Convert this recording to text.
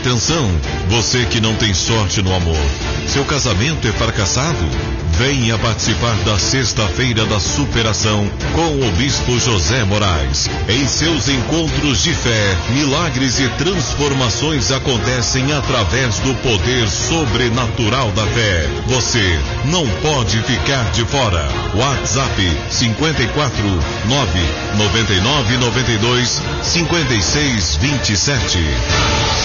Atenção, você que não tem sorte no amor, seu casamento é fracassado? Venha participar da Sexta-feira da Superação com o Bispo José Moraes. Em seus encontros de fé, milagres e transformações acontecem através do poder sobrenatural da fé. Você não pode ficar de fora. WhatsApp 54 9 99 92 56 27.